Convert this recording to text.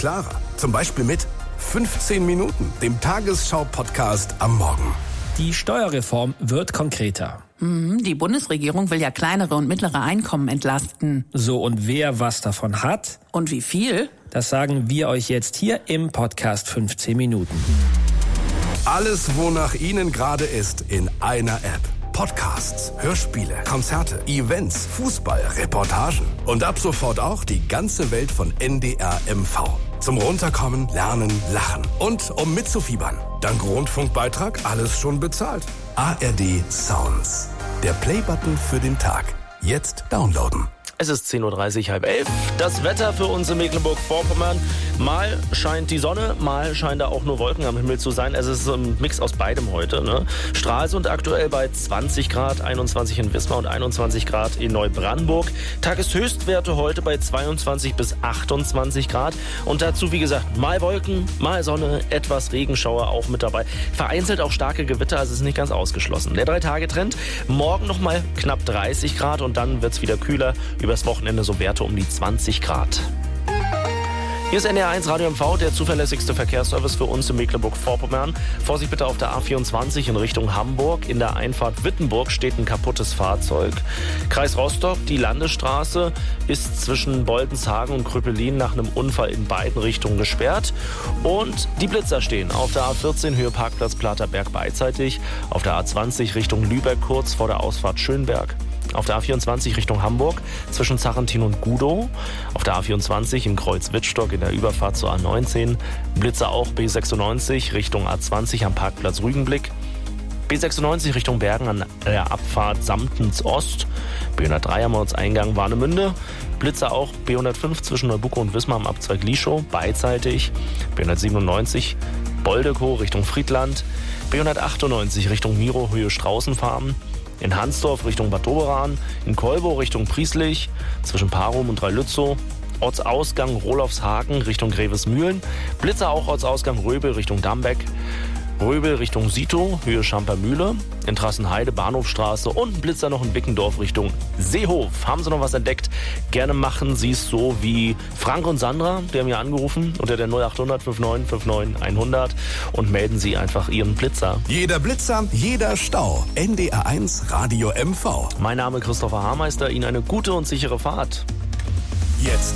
klarer. Zum Beispiel mit 15 Minuten, dem Tagesschau-Podcast am Morgen. Die Steuerreform wird konkreter. Die Bundesregierung will ja kleinere und mittlere Einkommen entlasten. So, und wer was davon hat? Und wie viel? Das sagen wir euch jetzt hier im Podcast 15 Minuten. Alles, wonach Ihnen gerade ist, in einer App. Podcasts, Hörspiele, Konzerte, Events, Fußball, Reportagen und ab sofort auch die ganze Welt von NDR MV. Zum Runterkommen, Lernen, Lachen und um mitzufiebern. Dank Rundfunkbeitrag alles schon bezahlt. ARD Sounds. Der Playbutton für den Tag. Jetzt downloaden. Es ist 10.30 Uhr, 10:30. Das Wetter für uns in Mecklenburg-Vorpommern. Mal scheint die Sonne, mal scheinen da auch nur Wolken am Himmel zu sein. Es ist ein Mix aus beidem heute. Ne? Stralsund aktuell bei 20 Grad, 21 in Wismar und 21 Grad in Neubrandenburg. Tageshöchstwerte heute bei 22 bis 28 Grad. Und dazu, wie gesagt, mal Wolken, mal Sonne, etwas Regenschauer auch mit dabei. Vereinzelt auch starke Gewitter, also es ist nicht ganz ausgeschlossen. Der 3-Tage-Trend, morgen nochmal knapp 30 Grad und dann wird es wieder kühler. Übers Wochenende so Werte um die 20 Grad. Hier ist NDR1 Radio MV, der zuverlässigste Verkehrsservice für uns in Mecklenburg-Vorpommern. Vorsicht bitte auf der A24 in Richtung Hamburg. In der Einfahrt Wittenburg steht ein kaputtes Fahrzeug. Kreis Rostock, die Landesstraße ist zwischen Boldenshagen und Krüppelin nach einem Unfall in beiden Richtungen gesperrt. Und die Blitzer stehen auf der A14 Höhe Parkplatz Platerberg beidseitig, auf der A20 Richtung Lübeck kurz vor der Ausfahrt Schönberg. Auf der A24 Richtung Hamburg zwischen Zarentin und Gudow. Auf der A24 im Kreuz Wittstock in der Überfahrt zur A19. Blitzer auch B96 Richtung A20 am Parkplatz Rügenblick. B96 Richtung Bergen an der Abfahrt Samtens Ost. B103 am Ortseingang Warnemünde. Blitzer auch B105 zwischen Neubuko und Wismar am Abzweig Lieschow beidseitig. B197 Boldekow Richtung Friedland. B198 Richtung Miro Höhe Straußenfarben. In Hansdorf Richtung Bad Doberan, in Kolbow Richtung Prieslich, zwischen Parum und Dreilützow, Ortsausgang Rolofshagen Richtung Grevesmühlen, Blitzer auch Ortsausgang Röbel Richtung Dambeck, Röbel Richtung Sito, Höhe Schampermühle, in Trassenheide Bahnhofstraße und Blitzer noch in Bickendorf Richtung Seehof. Haben Sie noch was entdeckt? Gerne machen Sie es so wie Frank und Sandra, die haben ja angerufen unter der 0800 59 59 100 und melden Sie einfach Ihren Blitzer. Jeder Blitzer, jeder Stau. NDR1 Radio MV. Mein Name ist Christopher Haarmeister, Ihnen eine gute und sichere Fahrt. Jetzt